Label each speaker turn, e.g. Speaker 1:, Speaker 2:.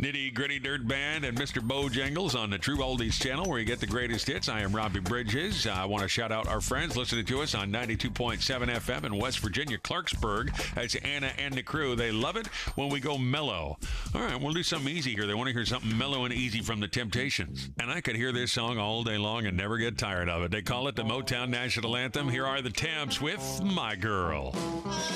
Speaker 1: Nitty Gritty Dirt Band and Mr. Bojangles on the True Oldies channel where you get the greatest hits. I am Robbie Bridges. I want to shout out our friends listening to us on 92.7 FM in West Virginia, Clarksburg. That's Anna and the crew. They love it when we go mellow. All right, we'll do something easy here. They want to hear something mellow and easy from the Temptations. And I could hear this song all day long and never get tired of it. They call it the Motown National Anthem. Here are the Temps with My Girl.